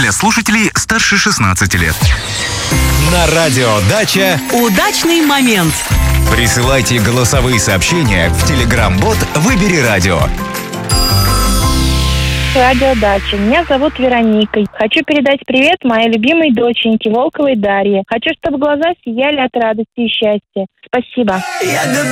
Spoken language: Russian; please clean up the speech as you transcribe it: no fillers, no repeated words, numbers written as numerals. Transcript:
для слушателей старше 16 лет. На радио «Дача» удачный момент. Присылайте голосовые сообщения в Telegram-бот «Выбери радио». Радио «Дача». Меня зовут Вероника. Хочу передать привет моей любимой доченьке Волковой Дарье. Хочу, чтобы глаза сияли от радости и счастья. Спасибо.